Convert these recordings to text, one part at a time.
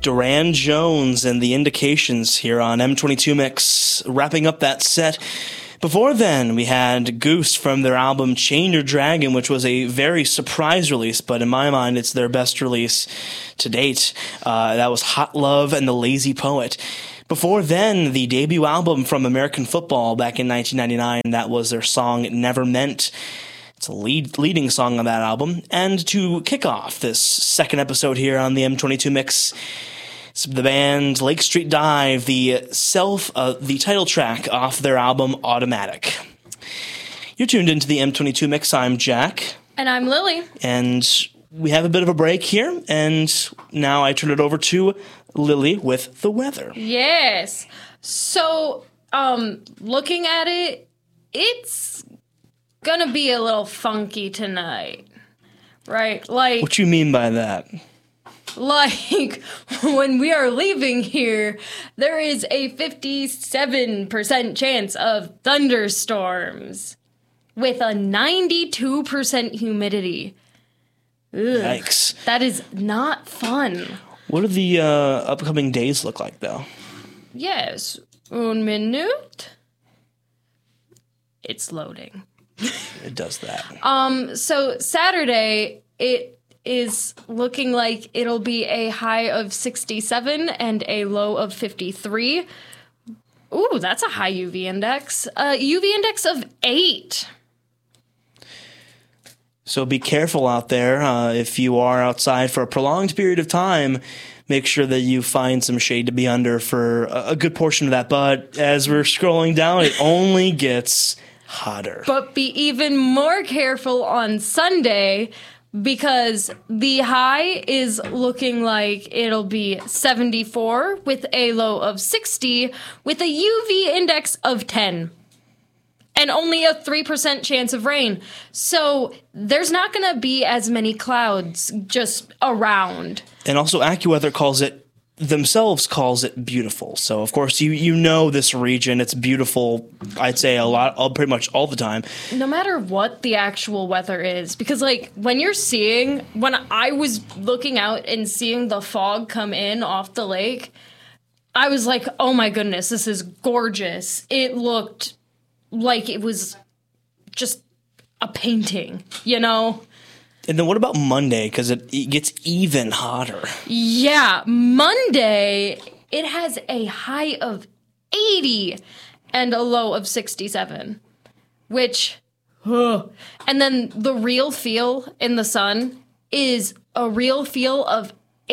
Duran Jones and the Indications here on M22 Mix, wrapping up that set. Before then, we had Goose from their album Chain Your Dragon, which was a very surprise release, but in my mind, it's their best release to date. That was Hot Love and the Lazy Poet. Before then, the debut album from American Football back in 1999, that was their song Never Meant. It's a leading song on that album. And to kick off this second episode here on the M22 Mix, it's the band Lake Street Dive, the title track off their album Automatic. You're tuned into the M22 Mix. I'm Jack. And I'm Lily. And we have a bit of a break here, and now I turn it over to Lily with the weather. Yes. So, looking at it, it's gonna be a little funky tonight. Right? Like, what you mean by that? Like, when we are leaving here, there is a 57% chance of thunderstorms with a 92% humidity. Ugh, Yikes. that is not fun. What do the upcoming days look like, though? Yes. Un minute. It's loading. It does that. So Saturday, it is looking like it'll be a high of 67 and a low of 53. Ooh, that's a high UV index. UV index of 8. So be careful out there. If you are outside for a prolonged period of time, make sure that you find some shade to be under for a good portion of that. But as we're scrolling down, it only gets hotter. But be even more careful on Sunday, because the high is looking like it'll be 74 with a low of 60 with a UV index of 10. And only a 3% chance of rain. So there's not going to be as many clouds just around. And also AccuWeather calls it beautiful. So of course you know this region, it's beautiful, I'd say pretty much all the time. No matter what the actual weather is, because like when I was looking out and seeing the fog come in off the lake, I was like, oh my goodness, this is gorgeous. It looked like it was just a painting, you know? And then what about Monday? Because it gets even hotter. Yeah, Monday, it has a high of 80 and a low of 67, which, and then the real feel in the sun is a real feel of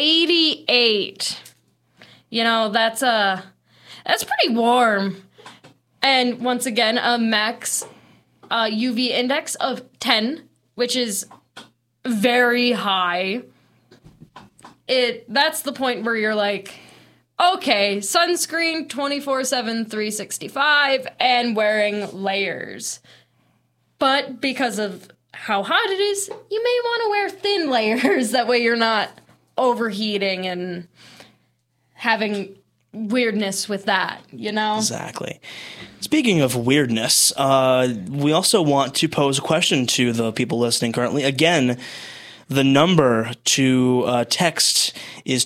88. You know, that's pretty warm. And once again, a max UV index of 10, which is very high. That's the point where you're like, okay, sunscreen 24/7, 365, and wearing layers. But because of how hot it is, you may want to wear thin layers. That way you're not overheating and having weirdness with that, you know? Exactly. Speaking of weirdness, we also want to pose a question to the people listening currently. Again, the number to text is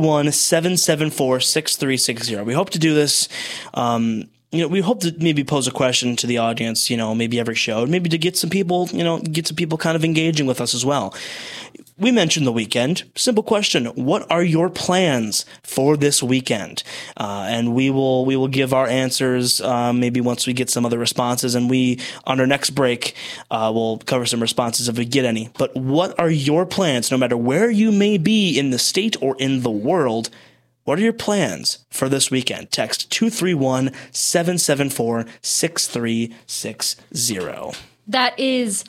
231-774-6360. We hope to do this. We hope to maybe pose a question to the audience, maybe every show, maybe to get some people kind of engaging with us as well. We mentioned the weekend. Simple question. What are your plans for this weekend? And we will give our answers, maybe once we get some other responses, and on our next break, we'll cover some responses if we get any. But what are your plans, no matter where you may be in the state or in the world? What are your plans for this weekend? Text 231-774-6360. That is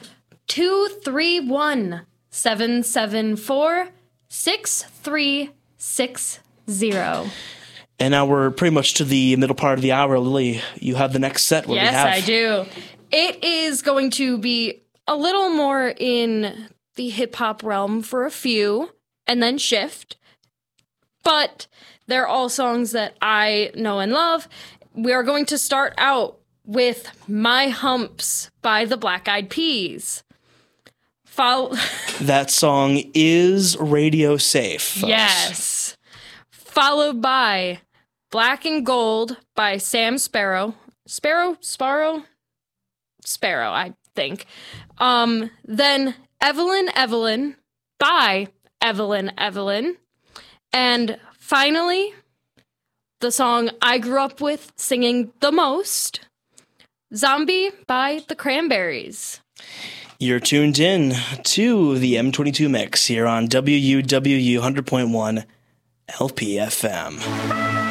231-774-6360. And now we're pretty much to the middle part of the hour. Lily, you have the next set. Yes, I do. It is going to be a little more in the hip-hop realm for a few, and then shift. But they're all songs that I know and love. We are going to start out with My Humps by the Black Eyed Peas. That song is radio safe, folks. Yes. followed by Black and Gold by Sam Sparrow. Sparrow, I think. Then Evelyn by Evelyn. And finally, the song I grew up with singing the most, Zombie by the Cranberries. You're tuned in to the M22 Mix here on WUWU 100.1 LPFM.